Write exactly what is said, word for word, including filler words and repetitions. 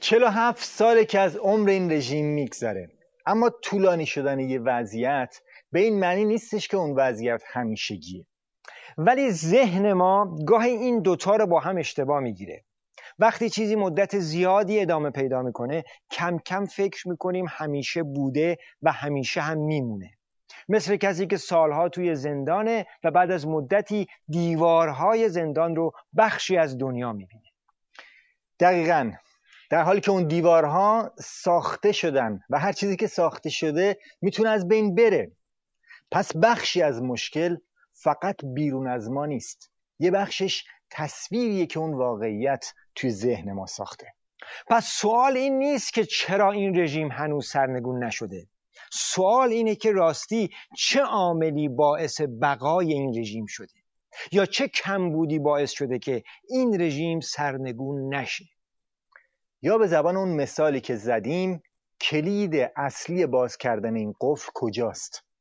چهل و هفت ساله که از عمر این رژیم میگذره، اما طولانی شدن یه وضعیت به این معنی نیستش که اون وضعیت همیشگیه. ولی ذهن ما گاهی این دوتا رو با هم اشتباه میگیره. وقتی چیزی مدت زیادی ادامه پیدا میکنه کم کم فکر میکنیم همیشه بوده و همیشه هم میمونه. مثل کسی که سالها توی زندانه و بعد از مدتی دیوارهای زندان رو بخشی از دنیا میبینه. دقیقاً در حالی که اون دیوارها ساخته شدن و هر چیزی که ساخته شده میتونه از بین بره. پس بخشی از مشکل فقط بیرون از ما نیست، یه بخشش تصویریه که اون واقعیت توی ذهن ما ساخته. پس سوال این نیست که چرا این رژیم هنوز سرنگون نشده. سوال اینه که راستی چه عاملی باعث بقای این رژیم شده یا چه کمبودی باعث شده که این رژیم سرنگون نشه. یا به زبان اون مثالی که زدیم، کلید اصلی باز کردن این قفل کجاست؟